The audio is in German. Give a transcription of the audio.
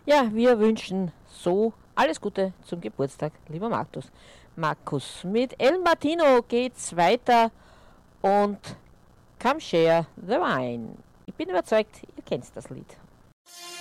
Ja, wir wünschen so alles Gute zum Geburtstag, lieber Markus. Mit El Martino geht's weiter und Come Share the Wine. Ich bin überzeugt, ihr kennt das Lied.